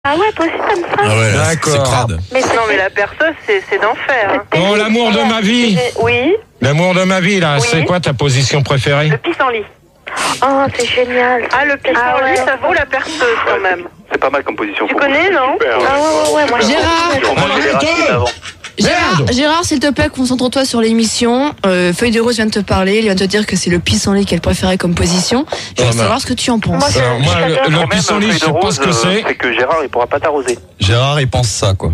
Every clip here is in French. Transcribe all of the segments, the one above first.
Ah ouais, toi aussi t'aimes ça? Ah ouais, d'accord. C'est crade. Mais Non, mais la perceuse, c'est d'enfer. Hein. Oh, l'amour de ma vie. Oui, L'amour de ma vie, là. Oui. C'est quoi ta position préférée? le pissenlit. Oh, c'est génial. Ah, le pissenlit, Ah ouais. ça vaut la perceuse quand même. C'est pas mal comme position. Tu connais, non? Ah ouais, moi Gérard, Moi, j'ai les racines avant. Gérard, s'il te plaît, concentre-toi sur l'émission. Feuille de Rose vient de te parler, il vient de te dire que c'est le pissenlit qu'elle préférait comme position. Je veux Ah bah. savoir ce que tu en penses. Moi, Alors, moi, le pissenlit, je sais pas ce que c'est. C'est que Gérard, il pourra pas t'arroser. Gérard, il pense ça, quoi.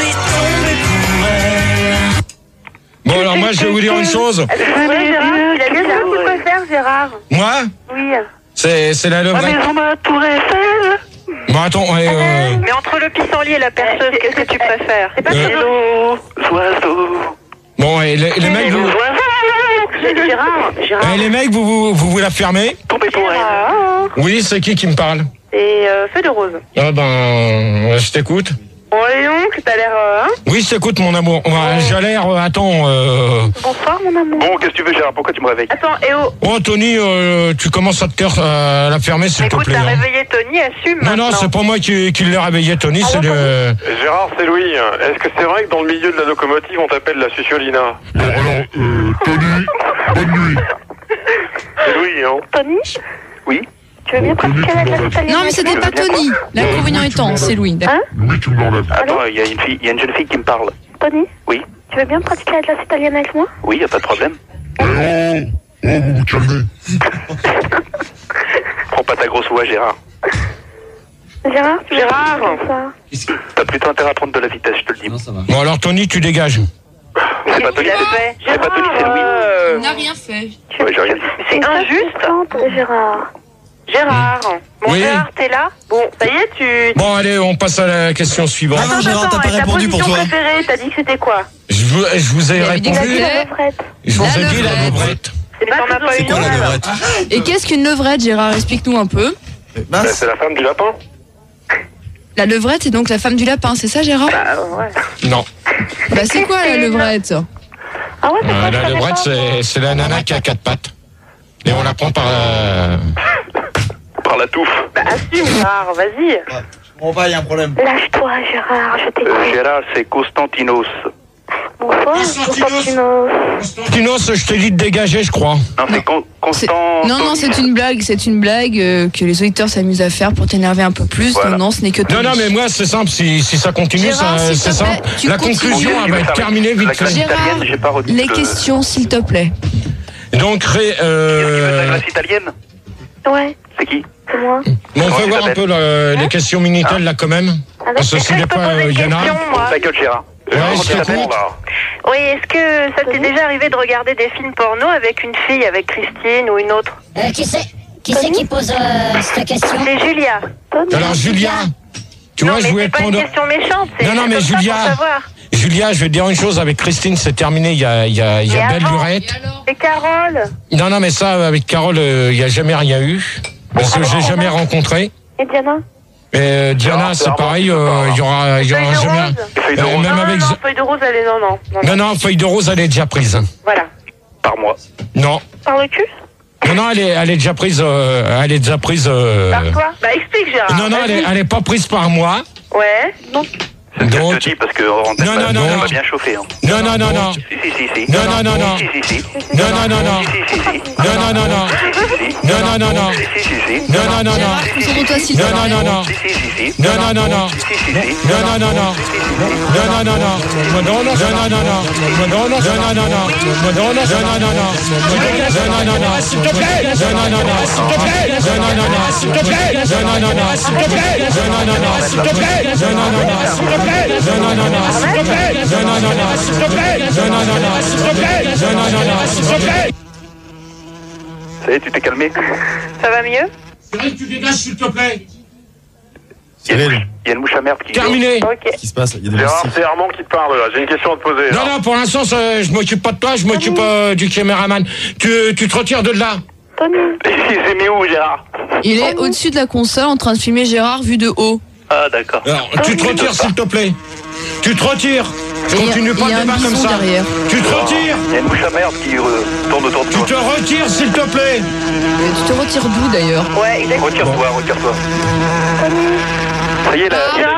Bon, alors moi, je vais vous dire une chose. Ouais, Gérard, il a bien ce que tu préfères, Gérard. Moi, Oui. c'est la levrette. maison de la Tour Eiffel. Bon, attends, ouais, Mais entre le pissenlit et la perceuse, qu'est-ce que tu préfères? C'est pas Oiseaux. bon, et les mecs, vous, Gérard, les mecs, vous la fermez? Tombez pour elle. Oui, c'est qui me parle? c'est Feuille de Rose. Ah ben, je t'écoute. Bon, et donc, t'as l'air... Oui, je t'écoute, mon amour. Ouais, j'ai l'air, attends, Bonsoir, mon amour. Bon, qu'est-ce que tu veux, Gérard? Pourquoi tu me réveilles? Attends, et oh, oh, Tony, tu commences à te taire à la fermer, s'il te écoute, plaît. t'as hein. réveillé Tony, assume Non, maintenant. non, c'est pas moi qui l'ai réveillé, Tony, c'est le... Gérard, c'est Louis. Est-ce que c'est vrai que dans le milieu de la locomotive, on t'appelle la Suciolina? Tony, bonne nuit. C'est Louis, hein? Tony? Oui. Tu veux bien pratiquer la glace italienne? Non, mais c'était pas Tony. L'inconvénient étant, c'est Louis. Hein? Oui, tu me l'enlèves. Attends, il y a une jeune fille qui me parle. Tony? Oui. Tu veux bien pratiquer la glace italienne avec moi? Oui, y a pas de problème. Oh, vous vous calmez. Prends pas ta grosse voix, Gérard. Gérard? Tu veux Gérard. faire ça? T'as plutôt intérêt à prendre de la vitesse, je te le dis. ça va. Bon, alors, Tony, tu dégages. C'est pas Qu'est-ce Tony, qu'il a fait? c'est pas Tony, c'est Louis. Il n'a rien fait. Ouais, j'ai rien dit. C'est injuste. Gérard. Gérard. Bon, Oui. Gérard, t'es là? Bon, ça y est, tu... Bon, allez, on passe à la question suivante. Ah non, Gérard, t'as pas et répondu pour ta toi. position préférée, t'as dit que c'était quoi? Je vous ai Il avait dit que répondu. c'était- La levrette. Je vous La ai dit la levrette. levrette. Mais t'en as pas C'est une quoi la autre? levrette? Et qu'est-ce qu'une levrette, Gérard? Explique-nous un peu. Bah, c'est la femme du lapin. La levrette, c'est donc la femme du lapin, c'est ça, Gérard? Ah, ouais. Non. Bah, c'est quoi la levrette? Ah ouais, c'est quoi? La levrette, c'est la nana qui a 4 pattes. Et on la prend par Par la touffe. Bah, assume, Gérard, vas-y. On va, il y a un problème. Lâche-toi, Gérard, je t'écoute. Gérard, c'est Constantinos. Bonsoir, Constantinos. Constantinos, je t'ai dit de dégager, je crois. Non, c'est Constant. Non, c'est une blague que les auditeurs s'amusent à faire pour t'énerver un peu plus. Voilà. Non, ce n'est que Non, non, mais moi, c'est simple. Si ça continue, Gérard, s'il te c'est plaît, simple. tu La continues. conclusion, elle va être terminée vite La glace fait. Gérard, italienne, j'ai pas retenu les le- questions, s'il te plaît. Donc, Tu veux la glace italienne? Ouais, C'est qui? c'est moi. bon, on Comment peut tu voir un t'appelles peu les questions Minitel, là, quand même. Parce que si des Je peux fois, poser une il y en a... question, moi. Ta gueule, Gérard. Ouais, Comment je tu t'appelles, t'écoute. là? Oui, est-ce que ça t'est déjà arrivé de regarder des films porno avec une fille, avec Christine ou une autre? Qui c'est qui pose cette question? C'est Julia. Alors, Julia, tu Non, vois, je mais voulais c'est pas une prendre... question méchante. C'est Non, non, juste mais comme ça Julia- pour savoir. Julia, je vais te dire une chose, avec Christine, c'est terminé, il y a Et belle avant lurette. Et Carole? Non, non, mais ça, avec Carole, il n'y a jamais rien eu. Parce que j'ai jamais rencontré. Et Diana? Et Diana, c'est pareil, il y aura Feuille de jamais... rose? Feuille de rose. même Non, avec... non, feuille de rose, elle est... Non. Non, feuille de rose, elle est déjà prise. Voilà. Par mois. Non. Par le cul? Non, elle est déjà prise... elle est déjà prise... Par toi? Bah, explique, Gérard. Non, Vas-y. elle est pas prise par moi. Ouais. C'est ce que Donc- je te dis parce que on Non, non, non, on non. va bien chauffer. Hein. Non. Si, si. Non, non, non, non. Si, si, si. Non. Si. Non. Non. Si, si, si. Non. Gérard, concentre-toi, s'il te plaît. Non. Si, si, si, si. Non. Si, si, si, si. Ça y est, tu t'es calmé? Ça va mieux? Tu dégages, s'il te plaît. Il y a une mouche à merde qui... Terminé. Ok. Qu'est-ce qui se passe? Il y a des Gérard, mastiques. c'est Armand qui te parle, là. J'ai une question à te poser, là. Non, pour l'instant, je m'occupe pas de toi, je m'occupe du caméraman. Tu te retires de là. Tony? C'est mis où, Gérard? Il est au-dessus de la console en train de filmer Gérard vu de haut. Ah, d'accord. Alors, tu te retires, s'il te plaît. Tu te retires. Je Et continue pas il y a le un débat comme bison ça. derrière. Tu te retires. Il y a une mouche à merde qui tourne autour de Tu toi. te retires, s'il te plaît. Tu te retires d'où d'ailleurs? Ouais, exactement. Retire-toi. Ça y est, là.